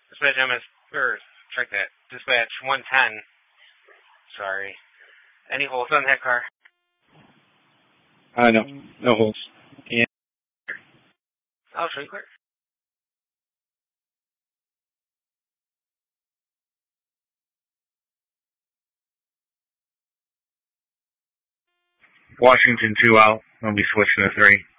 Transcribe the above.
Dispatch check that. Dispatch 110. Sorry. Any holes on that car? No. No holes. Yeah. Oh, should we clear? Washington 2 out. I'll be switching to 3.